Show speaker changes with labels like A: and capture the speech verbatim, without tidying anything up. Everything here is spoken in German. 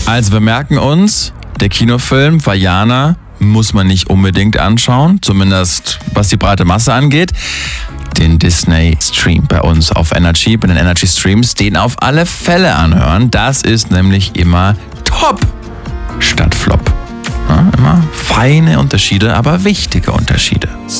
A: Also wir merken uns, der Kinofilm Vaiana muss man nicht unbedingt anschauen, zumindest was die breite Masse angeht. Den Disney-Stream bei uns auf Energy, bei den Energy-Streams, den auf alle Fälle anhören. Das ist nämlich immer top statt Flop. Ja, immer feine Unterschiede, aber wichtige Unterschiede.